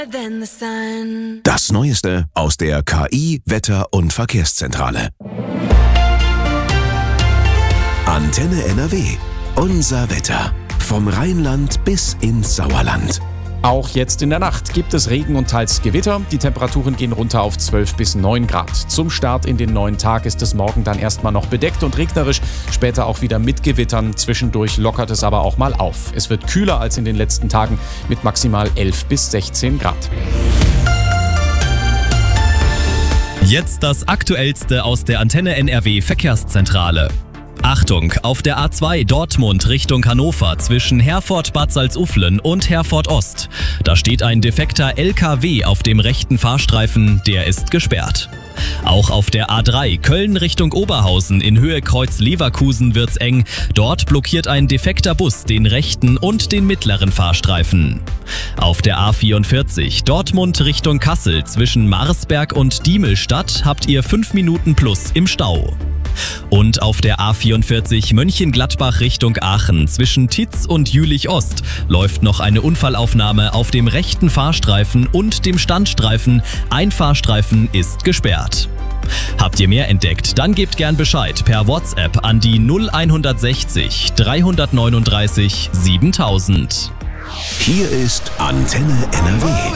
Das Neueste aus der KI, Wetter- und Verkehrszentrale. Antenne NRW. Unser Wetter. Vom Rheinland bis ins Sauerland. Auch jetzt in der Nacht gibt es Regen und teils Gewitter. Die Temperaturen gehen runter auf 12 bis 9 Grad. Zum Start in den neuen Tag ist es morgen dann erstmal noch bedeckt und regnerisch, später auch wieder mit Gewittern. Zwischendurch lockert es aber auch mal auf. Es wird kühler als in den letzten Tagen mit maximal 11 bis 16 Grad. Jetzt das Aktuellste aus der Antenne NRW Verkehrszentrale. Achtung, auf der A2 Dortmund Richtung Hannover zwischen Herford-Bad Salzuflen und Herford Ost. Da steht ein defekter LKW auf dem rechten Fahrstreifen, der ist gesperrt. Auch auf der A3 Köln Richtung Oberhausen in Höhe Kreuz Leverkusen wird's eng. Dort blockiert ein defekter Bus den rechten und den mittleren Fahrstreifen. Auf der A44 Dortmund Richtung Kassel zwischen Marsberg und Diemelstadt habt ihr 5 Minuten plus im Stau. Und auf der A44 Mönchengladbach Richtung Aachen zwischen Titz und Jülich-Ost läuft noch eine Unfallaufnahme auf dem rechten Fahrstreifen und dem Standstreifen. Ein Fahrstreifen ist gesperrt. Habt ihr mehr entdeckt? Dann gebt gern Bescheid per WhatsApp an die 0160 339 7000. Hier ist Antenne NRW.